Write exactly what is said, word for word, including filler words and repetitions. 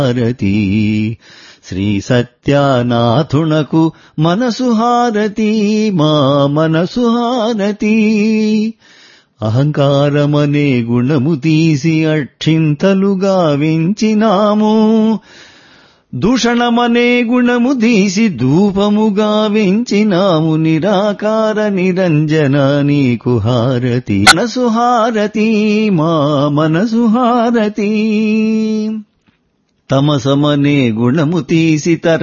హారతి శ్రీ సత్యనాథునకు మనసు హారతి మా మనసు హారతి అహంకారమనే గుణము తీసి అక్షింతలుగా వెంచినాము దూషణమనే గుణము తీసి ధూపముగా వెంచినాము నిరాకార నిరంజన నీకు హారతి మనసు హారతి మా మనసు హారతి తమసమనే గుణము తీసి తర